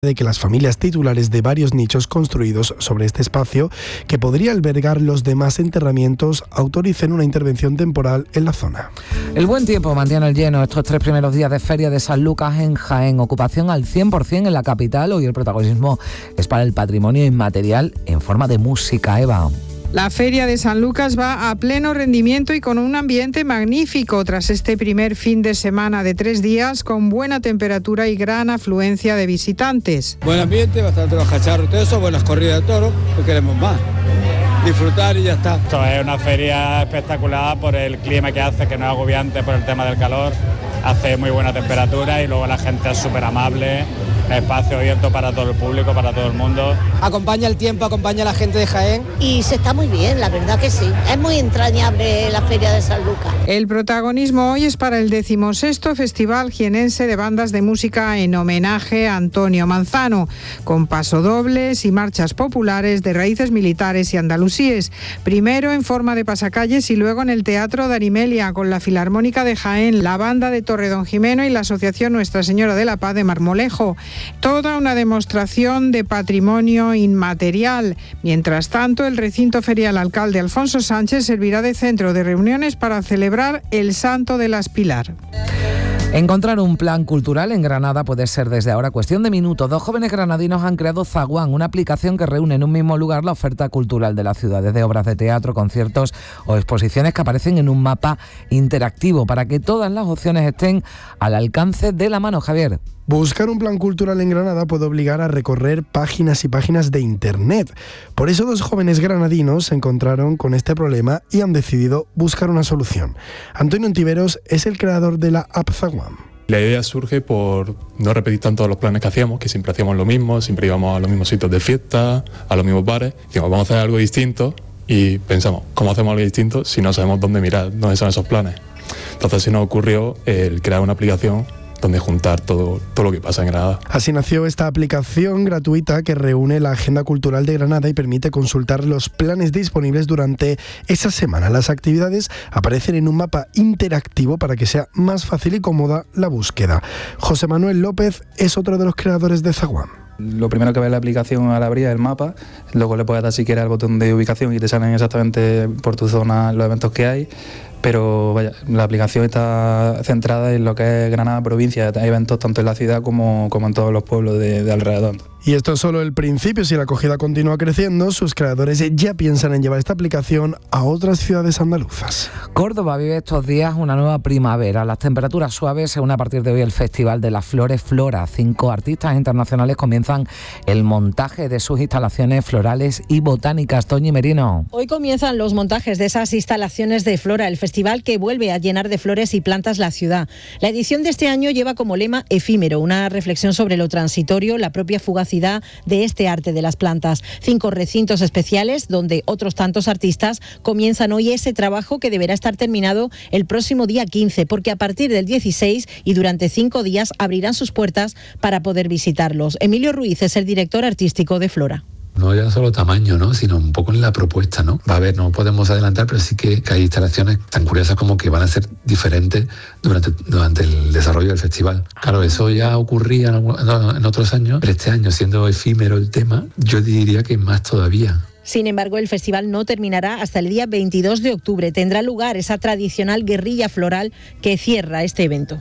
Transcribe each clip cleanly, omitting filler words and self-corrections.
de que las familias titulares de varios nichos construidos sobre este espacio, que podría albergar los demás enterramientos, autoricen una intervención temporal en la zona. El buen tiempo mantiene el lleno estos 3 primeros días de Feria de San Lucas en Jaén. Ocupación al 100% en la capital. Hoy el protagonismo es para el patrimonio inmaterial en forma de música. Eva. La Feria de San Lucas va a pleno rendimiento y con un ambiente magnífico tras este primer fin de semana de 3 días con buena temperatura y gran afluencia de visitantes. Buen ambiente, bastante los cacharros, todo eso, buenas corridas de toros, ¿qué queremos más? Disfrutar y ya está. Esto es una feria espectacular por el clima que hace, que no es agobiante por el tema del calor. Hace muy buena temperatura y luego la gente es súper amable, espacio abierto para todo el público, para todo el mundo. Acompaña el tiempo, acompaña a la gente de Jaén. Y se está muy bien, la verdad que sí. Es muy entrañable la Feria de San Lucas. El protagonismo hoy es para el 16º Festival Jienense de Bandas de Música en homenaje a Antonio Manzano, con pasodobles y marchas populares de raíces militares y andalusíes. Primero en forma de pasacalles y luego en el Teatro de Arimelia con la Filarmónica de Jaén, la Banda de Torredonjimeno y la Asociación Nuestra Señora de la Paz de Marmolejo. Toda una demostración de patrimonio inmaterial. Mientras tanto, el recinto ferial Alcalde Alfonso Sánchez servirá de centro de reuniones para celebrar el Santo de las Pilar. Encontrar un plan cultural en Granada puede ser desde ahora cuestión de minutos. 2 jóvenes granadinos han creado Zaguán, una aplicación que reúne en un mismo lugar la oferta cultural de la ciudad, desde obras de teatro, conciertos o exposiciones que aparecen en un mapa interactivo para que todas las opciones estén al alcance de la mano. Javier. Buscar un plan cultural en Granada puede obligar a recorrer páginas y páginas de internet. Por eso 2 jóvenes granadinos se encontraron con este problema y han decidido buscar una solución. Antonio Ontiveros es el creador de la app Zaguán. La idea surge por no repetir tanto los planes que hacíamos, que siempre hacíamos lo mismo, siempre íbamos a los mismos sitios de fiesta, a los mismos bares. Dijimos, vamos a hacer algo distinto y pensamos, ¿cómo hacemos algo distinto si no sabemos dónde mirar, dónde son esos planes? Entonces se nos ocurrió el crear una aplicación donde juntar todo lo que pasa en Granada. Así nació esta aplicación gratuita que reúne la agenda cultural de Granada y permite consultar los planes disponibles durante esa semana. Las actividades aparecen en un mapa interactivo para que sea más fácil y cómoda la búsqueda. José Manuel López es otro de los creadores de Zaguán. Lo primero que ve la aplicación al abrir es el mapa, luego le puedes dar si quieres al botón de ubicación y te salen exactamente por tu zona los eventos que hay. Pero vaya, la aplicación está centrada en lo que es Granada provincia. Hay eventos tanto en la ciudad como en todos los pueblos de alrededor. Y esto es solo el principio. Si la acogida continúa creciendo, sus creadores ya piensan en llevar esta aplicación a otras ciudades andaluzas. Córdoba vive estos días una nueva primavera. Las temperaturas suaves, según a partir de hoy el Festival de las Flores Flora. 5 artistas internacionales comienzan el montaje de sus instalaciones florales y botánicas. Toñi Merino. Hoy comienzan los montajes de esas instalaciones de Flora, el festival que vuelve a llenar de flores y plantas la ciudad. La edición de este año lleva como lema efímero, una reflexión sobre lo transitorio, la propia fugacidad de este arte de las plantas. 5 recintos especiales donde otros tantos artistas comienzan hoy ese trabajo que deberá estar terminado el próximo día 15, porque a partir del 16 y durante 5 días abrirán sus puertas para poder visitarlos. Emilio Ruiz es el director artístico de Flora. No ya solo tamaño, ¿no?, sino un poco en la propuesta, ¿no? Va a haber, no podemos adelantar, pero sí que hay instalaciones tan curiosas como que van a ser diferentes durante el desarrollo del festival. Claro, eso ya ocurría en otros años, pero este año, siendo efímero el tema, yo diría que más todavía. Sin embargo, el festival no terminará hasta el día 22 de octubre. Tendrá lugar esa tradicional guerrilla floral que cierra este evento.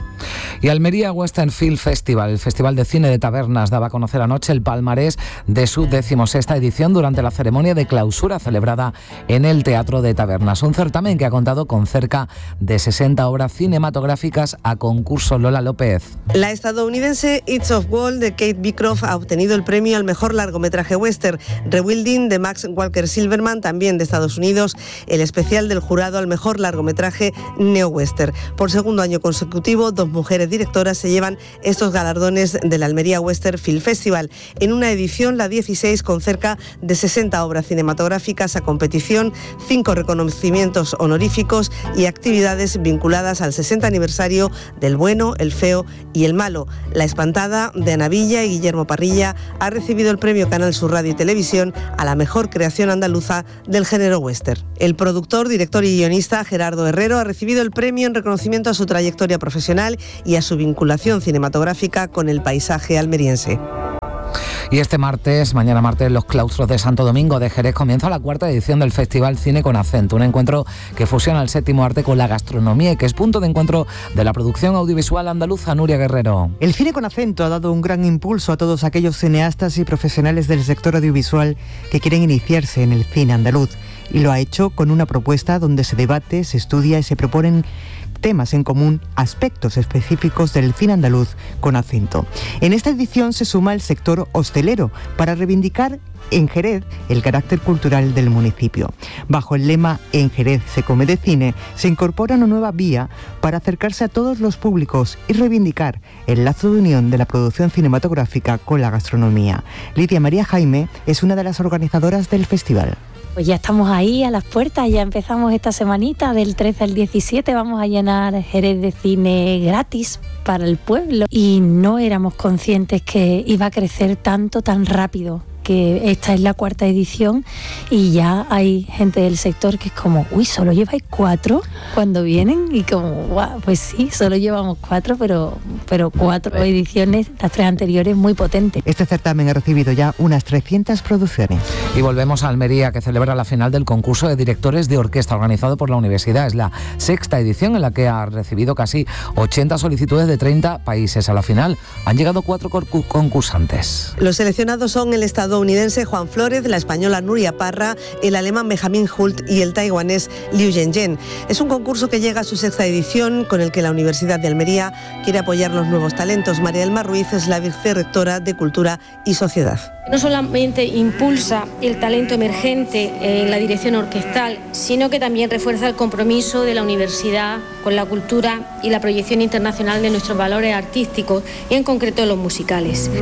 Y Almería Western Film Festival, el Festival de Cine de Tabernas, daba a conocer anoche el palmarés de su 16ª edición durante la ceremonia de clausura celebrada en el Teatro de Tabernas. Un certamen que ha contado con cerca de 60 obras cinematográficas a concurso. Lola López. La estadounidense It's of Gold de Kate Beecroft ha obtenido el premio al mejor largometraje western. Rewilding de Max Walker Silverman, también de Estados Unidos, el especial del jurado al mejor largometraje neo-western. Por segundo año consecutivo, 2 mujeres directoras se llevan estos galardones del Almería Western Film Festival, en una edición, la 16, con cerca de 60 obras cinematográficas a competición, 5 reconocimientos honoríficos y actividades vinculadas al 60 aniversario del Bueno, el Feo y el Malo. La Espantada, de Ana Villa y Guillermo Parrilla, ha recibido el premio Canal Sur Radio y Televisión a la mejor creación andaluza del género western. El productor, director y guionista Gerardo Herrero ha recibido el premio en reconocimiento a su trayectoria profesional y a su vinculación cinematográfica con el paisaje almeriense. Y mañana martes, en los claustros de Santo Domingo de Jerez comienza la 4ª edición del Festival Cine con Acento, un encuentro que fusiona el séptimo arte con la gastronomía y que es punto de encuentro de la producción audiovisual andaluza. Nuria Guerrero. El Cine con Acento ha dado un gran impulso a todos aquellos cineastas y profesionales del sector audiovisual que quieren iniciarse en el cine andaluz, y lo ha hecho con una propuesta donde se debate, se estudia y se proponen temas en común, aspectos específicos del cine andaluz con acento. En esta edición se suma el sector hostelero para reivindicar en Jerez el carácter cultural del municipio. Bajo el lema "En Jerez se come de cine", se incorpora una nueva vía para acercarse a todos los públicos y reivindicar el lazo de unión de la producción cinematográfica con la gastronomía. Lidia María Jaime es una de las organizadoras del festival. Pues ya estamos ahí a las puertas, ya empezamos esta semanita, del 13 al 17 vamos a llenar Jerez de cine gratis para el pueblo, y no éramos conscientes que iba a crecer tanto, tan rápido, que esta es la 4ª edición y ya hay gente del sector que es como, uy, ¿solo lleváis 4 cuando vienen? Y como, wow, pues sí, solo llevamos 4, pero 4 ediciones, las 3 anteriores, muy potentes. Este certamen ha recibido ya unas 300 producciones. Y volvemos a Almería, que celebra la final del concurso de directores de orquesta organizado por la universidad. Es la 6ª edición en la que ha recibido casi 80 solicitudes de 30 países. A la final han llegado 4 concursantes. Los seleccionados son el estadounidense Juan Flórez, la española Nuria Parra, el alemán Benjamin Hult y el taiwanés Liu Zhenzhen. Es un concurso que llega a su 6ª edición, con el que la Universidad de Almería quiere apoyar los nuevos talentos. María del Mar Ruiz es la vicerrectora de Cultura y Sociedad. No solamente impulsa el talento emergente en la dirección orquestal, sino que también refuerza el compromiso de la universidad con la cultura y la proyección internacional de nuestros valores artísticos y en concreto los musicales.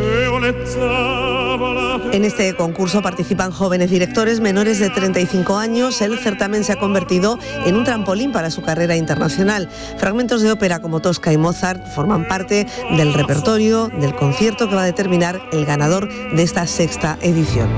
En este concurso participan jóvenes directores menores de 35 años. El certamen se ha convertido en un trampolín para su carrera internacional. Fragmentos de ópera como Tosca y Mozart forman parte del repertorio del concierto que va a determinar el ganador de esta 6ª edición.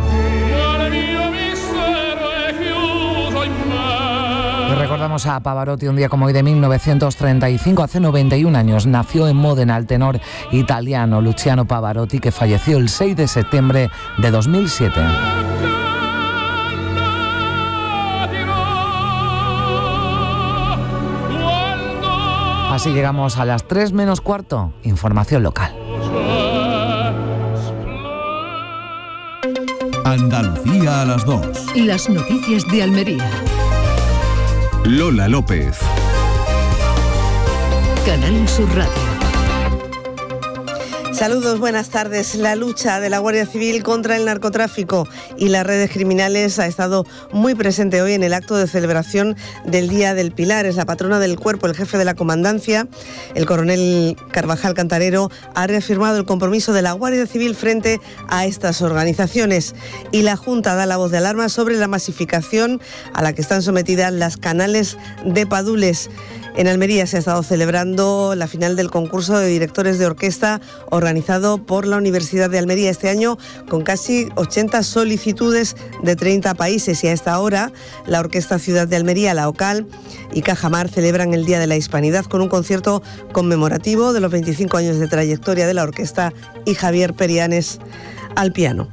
Y recordamos a Pavarotti. Un día como hoy de 1935, hace 91 años, nació en Módena el tenor italiano Luciano Pavarotti, que falleció el 6 de septiembre de 2007. Así llegamos a las 3 menos cuarto. Información local. Andalucía a las 2. Las noticias de Almería. Lola López. Canal Sur Radio. Saludos, buenas tardes. La lucha de la Guardia Civil contra el narcotráfico y las redes criminales ha estado muy presente hoy en el acto de celebración del Día del Pilar. Es la patrona del cuerpo, el jefe de la comandancia, el coronel Carvajal Cantarero, ha reafirmado el compromiso de la Guardia Civil frente a estas organizaciones. Y la Junta da la voz de alarma sobre la masificación a la que están sometidas las canales de Padules. En Almería se ha estado celebrando la final del concurso de directores de orquesta organizado por la Universidad de Almería este año, con casi 80 solicitudes de 30 países. Y a esta hora la Orquesta Ciudad de Almería, la OCAL y Cajamar celebran el Día de la Hispanidad con un concierto conmemorativo de los 25 años de trayectoria de la orquesta y Javier Perianes al piano.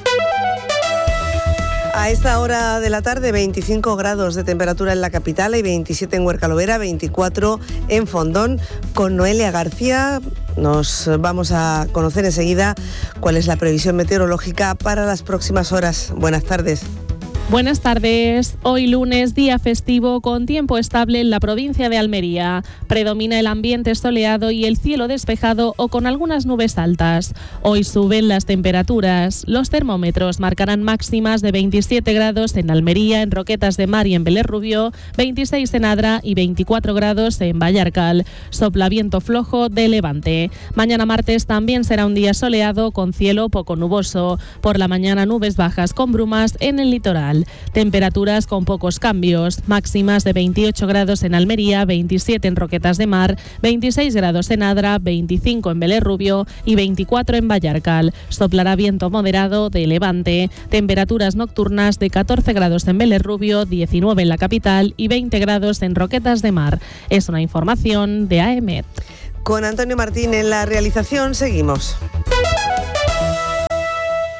A esta hora de la tarde, 25 grados de temperatura en la capital y 27 en Huercalovera, 24 en Fondón. Con Noelia García nos vamos a conocer enseguida cuál es la previsión meteorológica para las próximas horas. Buenas tardes. Buenas tardes. Hoy lunes, día festivo con tiempo estable en la provincia de Almería. Predomina el ambiente soleado y el cielo despejado o con algunas nubes altas. Hoy suben las temperaturas. Los termómetros marcarán máximas de 27 grados en Almería, en Roquetas de Mar y en Vélez Rubio, 26 en Adra y 24 grados en Vallarcal. Sopla viento flojo de levante. Mañana martes también será un día soleado con cielo poco nuboso. Por la mañana nubes bajas con brumas en el litoral. Temperaturas con pocos cambios, máximas de 28 grados en Almería, 27 en Roquetas de Mar, 26 grados en Adra, 25 en Vélez Rubio y 24 en Vallarcal. Soplará viento moderado de levante. Temperaturas nocturnas de 14 grados en Vélez Rubio, 19 en la capital y 20 grados en Roquetas de Mar. Es una información de AEMET. Con Antonio Martín en la realización seguimos.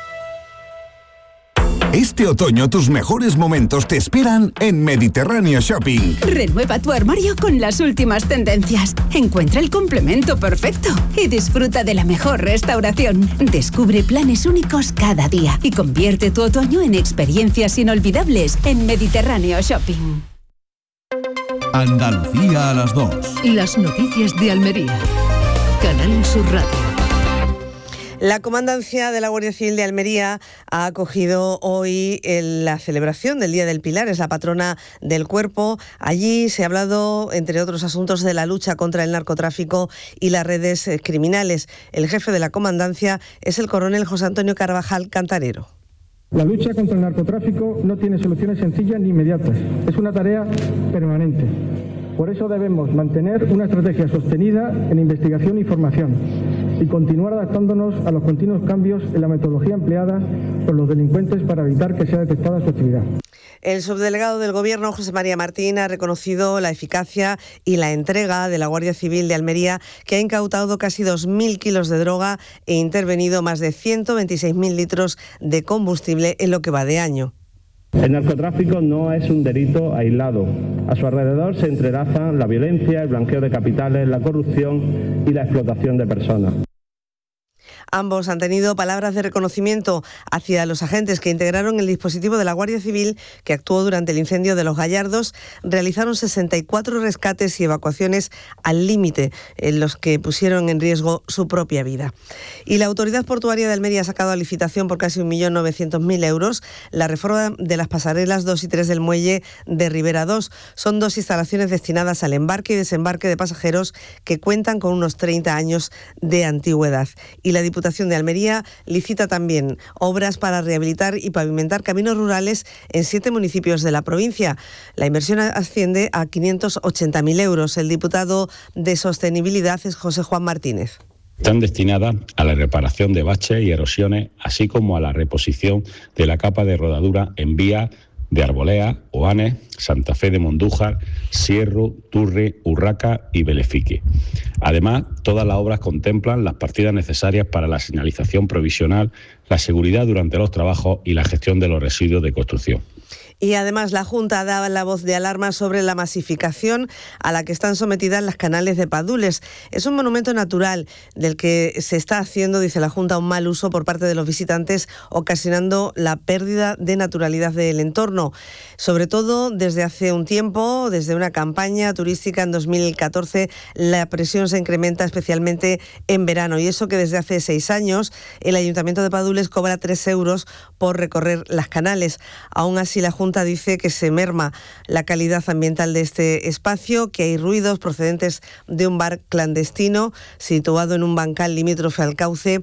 Este otoño tus mejores momentos te esperan en Mediterráneo Shopping. Renueva tu armario con las últimas tendencias. Encuentra el complemento perfecto y disfruta de la mejor restauración. Descubre planes únicos cada día y convierte tu otoño en experiencias inolvidables en Mediterráneo Shopping. Andalucía a las 2. Las noticias de Almería. Canal Sur Radio. La Comandancia de la Guardia Civil de Almería ha acogido hoy la celebración del Día del Pilar, es la patrona del cuerpo. Allí se ha hablado, entre otros asuntos, de la lucha contra el narcotráfico y las redes criminales. El jefe de la Comandancia es el coronel José Antonio Carvajal Cantarero. La lucha contra el narcotráfico no tiene soluciones sencillas ni inmediatas, es una tarea permanente. Por eso debemos mantener una estrategia sostenida en investigación y formación y continuar adaptándonos a los continuos cambios en la metodología empleada por los delincuentes para evitar que sea detectada su actividad. El subdelegado del Gobierno, José María Martín, ha reconocido la eficacia y la entrega de la Guardia Civil de Almería, que ha incautado casi 2.000 kilos de droga e intervenido más de 126.000 litros de combustible en lo que va de año. El narcotráfico no es un delito aislado. A su alrededor se entrelazan la violencia, el blanqueo de capitales, la corrupción y la explotación de personas. Ambos han tenido palabras de reconocimiento hacia los agentes que integraron el dispositivo de la Guardia Civil que actuó durante el incendio de Los Gallardos. Realizaron 64 rescates y evacuaciones al límite, en los que pusieron en riesgo su propia vida. Y la Autoridad Portuaria de Almería ha sacado a licitación por casi 1.900.000 euros la reforma de las pasarelas 2 y 3 del muelle de Ribera 2. Son dos instalaciones destinadas al embarque y desembarque de pasajeros que cuentan con unos 30 años de antigüedad. Y la Diputación de Almería licita también obras para rehabilitar y pavimentar caminos rurales en 7 municipios de la provincia. La inversión asciende a 580.000 euros. El diputado de Sostenibilidad es José Juan Martínez. Están destinadas a la reparación de baches y erosiones, así como a la reposición de la capa de rodadura en vías de Arbolea, Oanes, Santa Fe de Mondújar, Sierro, Turre, Urraca y Belefique. Además, todas las obras contemplan las partidas necesarias para la señalización provisional, la seguridad durante los trabajos y la gestión de los residuos de construcción. Y además la Junta daba la voz de alarma sobre la masificación a la que están sometidas las canales de Padules. Es un monumento natural del que se está haciendo, dice la Junta, un mal uso por parte de los visitantes, ocasionando la pérdida de naturalidad del entorno. Sobre todo desde hace un tiempo, desde una campaña turística en 2014, la presión se incrementa especialmente en verano. Y eso que desde hace 6 años el Ayuntamiento de Padules cobra 3 euros por recorrer las canales. Aún así, la Junta dice que se merma la calidad ambiental de este espacio, que hay ruidos procedentes de un bar clandestino situado en un bancal limítrofe al cauce,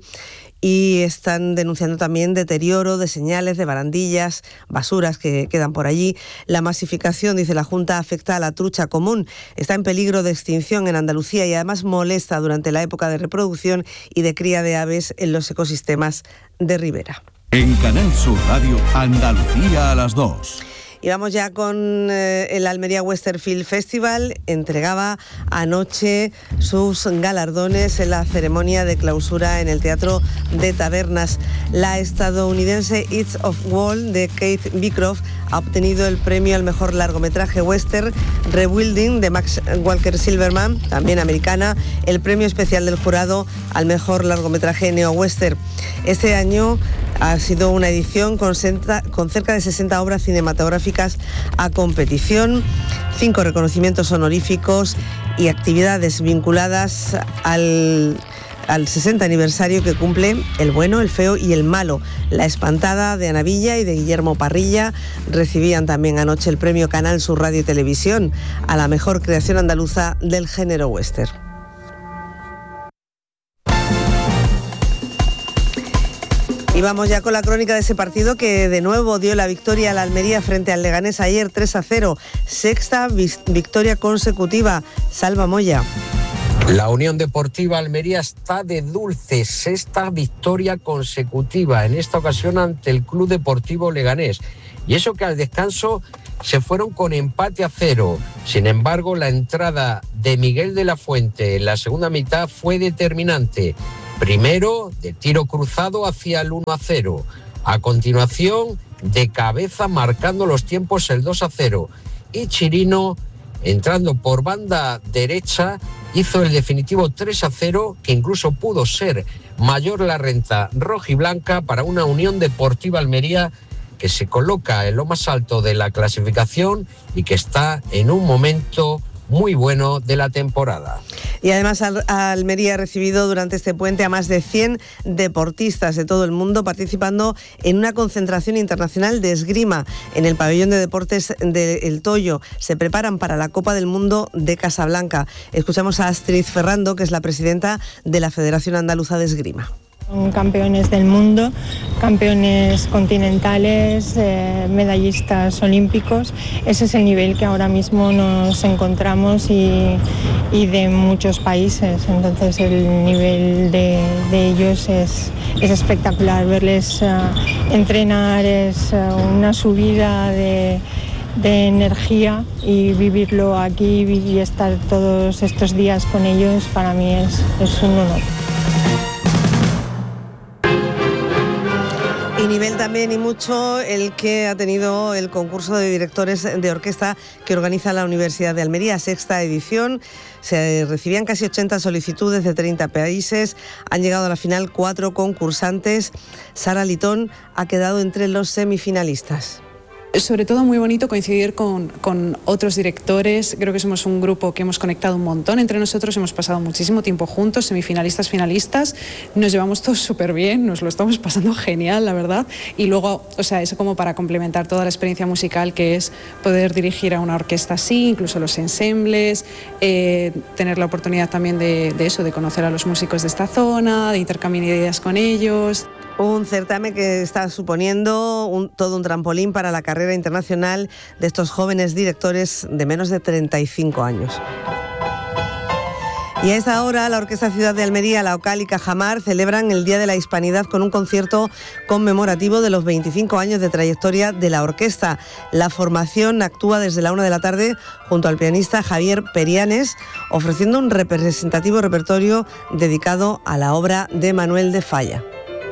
y están denunciando también deterioro de señales, de barandillas, basuras que quedan por allí. La masificación, dice la Junta, afecta a la trucha común. Está en peligro de extinción en Andalucía y además molesta durante la época de reproducción y de cría de aves en los ecosistemas de ribera. En Canal Sur Radio, Andalucía a las 2. Y vamos ya con el Almería Western Film Festival. Entregaba anoche sus galardones en la ceremonia de clausura en el Teatro de Tabernas. La estadounidense It's of Wall de Kate Beecroft ha obtenido el premio al mejor largometraje western. Rebuilding de Max Walker Silverman, también americana, el premio especial del jurado al mejor largometraje neo-western. Este año ha sido una edición con cerca de 60 obras cinematográficas a competición, 5 reconocimientos honoríficos y actividades vinculadas al 60 aniversario que cumple El bueno, el feo y el malo. La espantada de Ana Villa y de Guillermo Parrilla recibían también anoche el premio Canal Sur Radio y Televisión a la mejor creación andaluza del género western. Y vamos ya con la crónica de ese partido que de nuevo dio la victoria a la Almería frente al Leganés ayer 3-0. Sexta victoria consecutiva. Salva Moya. La Unión Deportiva Almería está de dulce, sexta victoria consecutiva, en esta ocasión ante el Club Deportivo Leganés. Y eso que al descanso se fueron con empate a 0. Sin embargo, la entrada de Miguel de la Fuente en la segunda mitad fue determinante. Primero, de tiro cruzado hacia el 1-0. A continuación, de cabeza marcando los tiempos el 2-0 y Chirino, entrando por banda derecha, hizo el definitivo 3-0, que incluso pudo ser mayor la renta rojiblanca para una Unión Deportiva Almería que se coloca en lo más alto de la clasificación y que está en un momento muy bueno de la temporada. Y además Almería ha recibido durante este puente a más de 100 deportistas de todo el mundo participando en una concentración internacional de esgrima en el pabellón de deportes de El Toyo. Se preparan para la Copa del Mundo de Casablanca. Escuchamos a Astrid Ferrando, que es la presidenta de la Federación Andaluza de Esgrima. Son campeones del mundo, campeones continentales, medallistas olímpicos. Ese es el nivel que ahora mismo nos encontramos y de muchos países. Entonces el nivel de ellos es espectacular. Verles entrenar es una subida de energía, y vivirlo aquí y estar todos estos días con ellos para mí es un honor. Y nivel también y mucho el que ha tenido el concurso de directores de orquesta que organiza la Universidad de Almería, sexta edición. Se recibían casi 80 solicitudes de 30 países. Han llegado a la final 4 concursantes. Sara Litón ha quedado entre los semifinalistas. Sobre todo muy bonito coincidir con otros directores. Creo que somos un grupo que hemos conectado un montón entre nosotros, hemos pasado muchísimo tiempo juntos, semifinalistas, finalistas, nos llevamos todos súper bien, nos lo estamos pasando genial, la verdad. Y luego, o sea, eso como para complementar toda la experiencia musical que es poder dirigir a una orquesta así, incluso los ensembles, tener la oportunidad también de eso, de conocer a los músicos de esta zona, de intercambiar ideas con ellos. Un certamen que está suponiendo todo un trampolín para la carrera internacional de estos jóvenes directores de menos de 35 años. Y a esta hora la Orquesta Ciudad de Almería, la OCAL y Cajamar celebran el Día de la Hispanidad con un concierto conmemorativo de los 25 años de trayectoria de la orquesta. La formación actúa desde la 1 de la tarde junto al pianista Javier Perianes, ofreciendo un representativo repertorio dedicado a la obra de Manuel de Falla.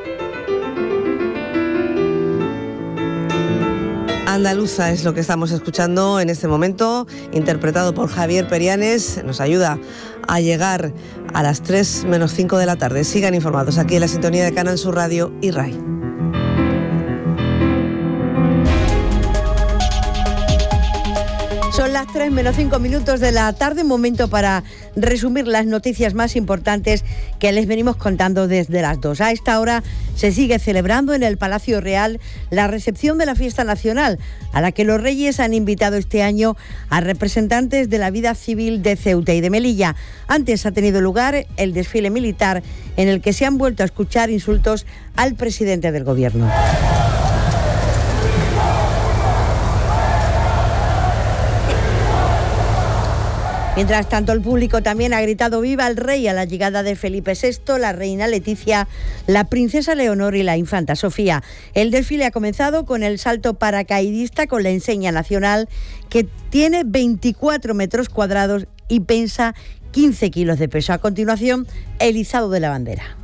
Andaluza es lo que estamos escuchando en este momento, interpretado por Javier Perianes. Nos ayuda a llegar a las 3 menos 5 de la tarde. Sigan informados aquí en la sintonía de Canal Sur Radio y RAI. Son las 3 menos 5 minutos de la tarde, momento para resumir las noticias más importantes que les venimos contando desde las 2. A esta hora se sigue celebrando en el Palacio Real la recepción de la Fiesta Nacional, a la que los Reyes han invitado este año a representantes de la vida civil de Ceuta y de Melilla. Antes ha tenido lugar el desfile militar, en el que se han vuelto a escuchar insultos al presidente del Gobierno. Mientras tanto, el público también ha gritado viva el rey a la llegada de Felipe VI, la reina Leticia, la princesa Leonor y la infanta Sofía. El desfile ha comenzado con el salto paracaidista con la enseña nacional, que tiene 24 metros cuadrados y pesa 15 kilos de peso. A continuación, el izado de la bandera.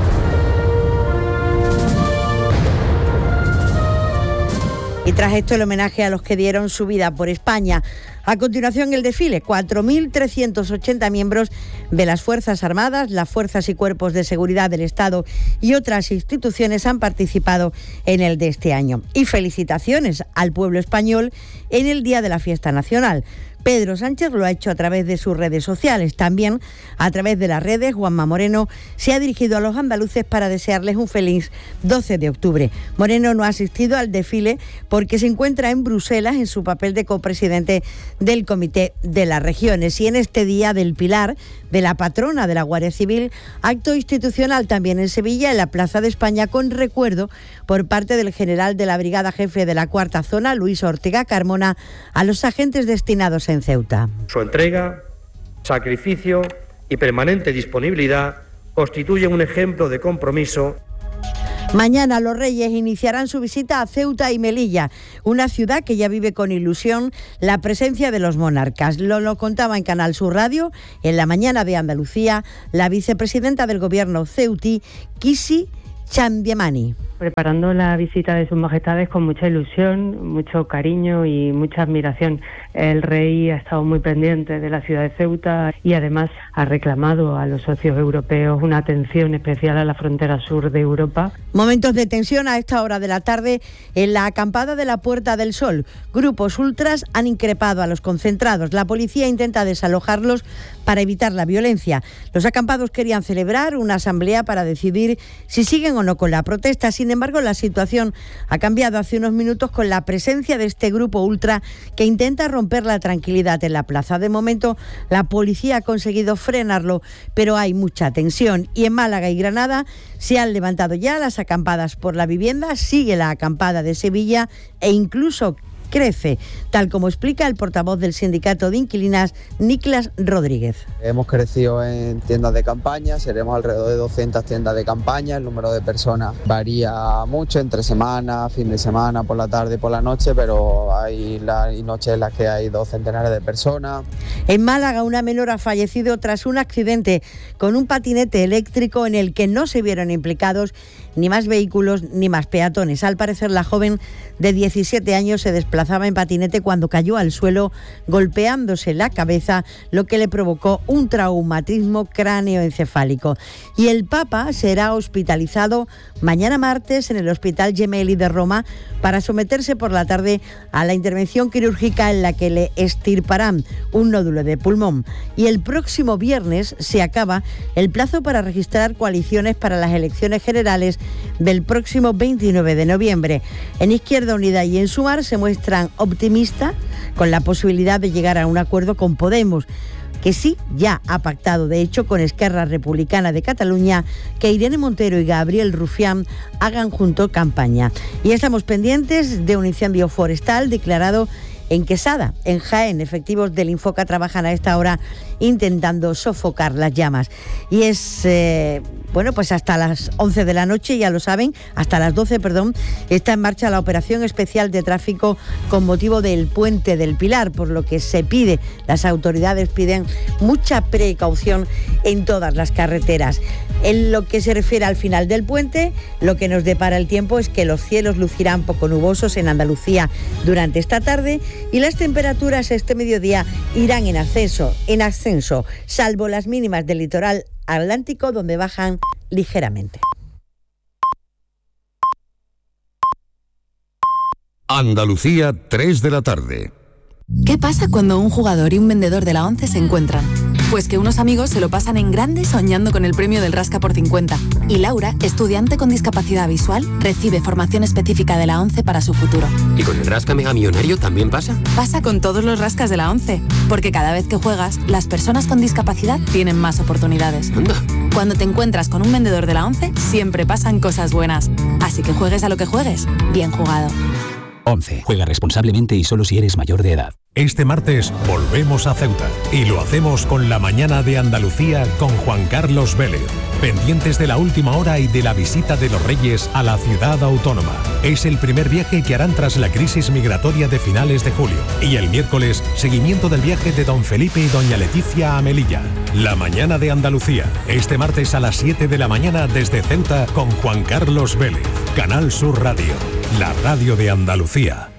Y tras esto, el homenaje a los que dieron su vida por España. A continuación, el desfile. 4.380 miembros de las Fuerzas Armadas, las Fuerzas y Cuerpos de Seguridad del Estado y otras instituciones han participado en el de este año. Y felicitaciones al pueblo español en el Día de la Fiesta Nacional. Pedro Sánchez lo ha hecho a través de sus redes sociales. También a través de las redes, Juanma Moreno se ha dirigido a los andaluces para desearles un feliz 12 de octubre. Moreno no ha asistido al desfile porque se encuentra en Bruselas en su papel de copresidente del Comité de las Regiones. Y en este Día del Pilar, de la patrona de la Guardia Civil, acto institucional también en Sevilla, en la Plaza de España, con recuerdo por parte del general de la Brigada Jefe de la Cuarta Zona, Luis Ortega Carmona, a los agentes destinados en Ceuta. Su entrega, sacrificio y permanente disponibilidad constituyen un ejemplo de compromiso. Mañana los Reyes iniciarán su visita a Ceuta y Melilla, una ciudad que ya vive con ilusión la presencia de los monarcas. Lo contaba en Canal Sur Radio, en la mañana de Andalucía, la vicepresidenta del Gobierno ceutí, Kisi Chandiamani. Preparando la visita de sus majestades con mucha ilusión, mucho cariño y mucha admiración. El rey ha estado muy pendiente de la ciudad de Ceuta y además ha reclamado a los socios europeos una atención especial a la frontera sur de Europa. Momentos de tensión a esta hora de la tarde en la acampada de la Puerta del Sol. Grupos ultras han increpado a los concentrados. La policía intenta desalojarlos para evitar la violencia. Los acampados querían celebrar una asamblea para decidir si siguen o no con la protesta. Sin embargo, la situación ha cambiado hace unos minutos con la presencia de este grupo ultra que intenta romper la tranquilidad en la plaza. De momento, la policía ha conseguido frenarlo, pero hay mucha tensión. Y en Málaga y Granada se han levantado ya las acampadas por la vivienda, sigue la acampada de Sevilla e incluso crece, tal como explica el portavoz del sindicato de inquilinas, Niklas Rodríguez. Hemos crecido en tiendas de campaña, seremos alrededor de 200 tiendas de campaña, el número de personas varía mucho, entre semana, fin de semana, por la tarde y por la noche, pero hay noches en las que hay 2 centenares de personas. En Málaga, una menor ha fallecido tras un accidente con un patinete eléctrico en el que no se vieron implicados ni más vehículos ni más peatones. Al parecer, la joven de 17 años se desplazaba en patinete cuando cayó al suelo, golpeándose la cabeza, lo que le provocó un traumatismo cráneoencefálico. Y el Papa será hospitalizado mañana martes en el Hospital Gemelli de Roma para someterse por la tarde a la intervención quirúrgica en la que le extirparán un nódulo de pulmón. Y el próximo viernes se acaba el plazo para registrar coaliciones para las elecciones generales del próximo 29 de noviembre. En Izquierda Unida y en Sumar se muestran optimistas con la posibilidad de llegar a un acuerdo con Podemos, que sí ya ha pactado, de hecho, con Esquerra Republicana de Cataluña, que Irene Montero y Gabriel Rufián hagan juntos campaña. Y estamos pendientes de un incendio forestal declarado en Quesada, en Jaén. Efectivos del Infoca trabajan a esta hora intentando sofocar las llamas. Y es, pues hasta las 11 de la noche, ya lo saben, hasta las 12, está en marcha la operación especial de tráfico con motivo del Puente del Pilar, por lo que las autoridades piden mucha precaución en todas las carreteras. En lo que se refiere al final del puente, lo que nos depara el tiempo es que los cielos lucirán poco nubosos en Andalucía durante esta tarde y las temperaturas este mediodía irán en ascenso, salvo las mínimas del litoral atlántico, donde bajan ligeramente. Andalucía, 3 de la tarde. ¿Qué pasa cuando un jugador y un vendedor de la ONCE se encuentran? Pues que unos amigos se lo pasan en grande soñando con el premio del Rasca por 50. Y Laura, estudiante con discapacidad visual, recibe formación específica de la ONCE para su futuro. ¿Y con el Rasca Mega Millonario también pasa? Pasa con todos los rascas de la ONCE, porque cada vez que juegas, las personas con discapacidad tienen más oportunidades. Anda. Cuando te encuentras con un vendedor de la ONCE, siempre pasan cosas buenas. Así que juegues a lo que juegues, bien jugado. 11. Juega responsablemente y solo si eres mayor de edad. Este martes volvemos a Ceuta y lo hacemos con la mañana de Andalucía con Juan Carlos Vélez. Pendientes de la última hora y de la visita de los Reyes a la ciudad autónoma. Es el primer viaje que harán tras la crisis migratoria de finales de julio. Y el miércoles, seguimiento del viaje de don Felipe y doña Leticia a Melilla. La mañana de Andalucía. Este martes a las 7 de la mañana desde Ceuta con Juan Carlos Vélez. Canal Sur Radio. La radio de Andalucía.